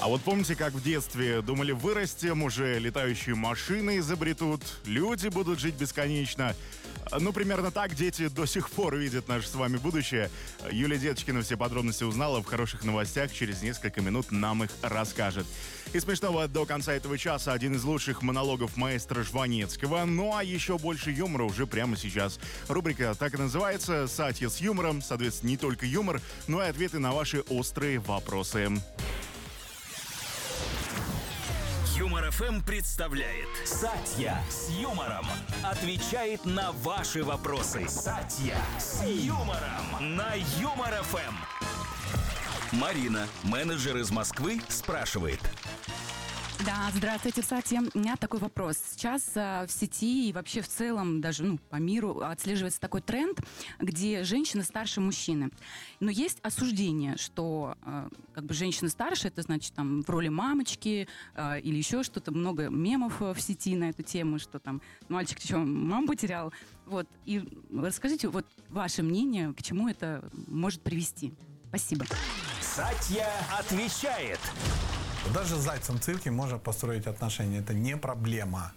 А вот помните, как в детстве думали, вырастем, уже летающие машины изобретут, люди будут жить бесконечно. Ну, примерно так дети до сих пор видят наше с вами будущее. Юлия Деточкина все подробности узнала в хороших новостях. Через несколько минут нам их расскажет. И смешного до конца этого часа один из лучших монологов маэстро Жванецкого. Ну, а еще больше юмора уже прямо сейчас. Рубрика так и называется «Сатья с юмором». Соответственно, не только юмор, но и ответы на ваши острые вопросы. Юмор ФМ представляет Сатья с юмором. Отвечает на ваши вопросы. Сатья с юмором на Юмор ФМ. Марина, менеджер из Москвы, спрашивает. Да, здравствуйте, Сатья. У меня такой вопрос. Сейчас в сети и вообще в целом, даже по миру отслеживается такой тренд, где женщины старше мужчины. Но есть осуждение, что как бы женщина старше, это значит там в роли мамочки или еще что-то. Много мемов в сети на эту тему, что там мальчик что, маму потерял. Вот. И расскажите вот ваше мнение, к чему это может привести. Спасибо. Сатья отвечает. Даже с зайцем в цирке можно построить отношения. Это не проблема.